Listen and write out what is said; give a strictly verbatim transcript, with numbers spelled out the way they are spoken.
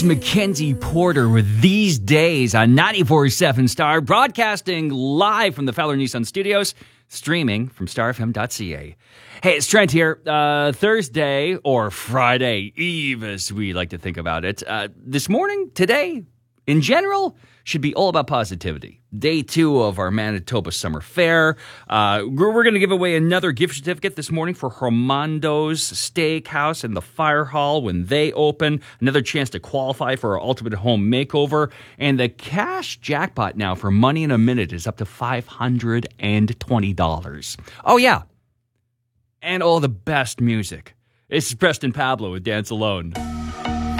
Mackenzie Porter with These Days on ninety-four point seven Star, broadcasting live from the Fowler Nissan Studios, streaming from star f m dot c a. Hey, it's Trent here. Uh, Thursday, or Friday Eve, as we like to think about it. Uh, this morning, today, in general, should be all about positivity. Day two of our Manitoba Summer Fair. Uh, we're we're going to give away another gift certificate this morning for Hermando's Steakhouse and the Fire Hall when they open. Another chance to qualify for our Ultimate Home Makeover. And the cash jackpot now for Money in a Minute is up to five hundred twenty dollars. Oh, yeah. And all the best music. This is Preston Pablo with Dance Alone.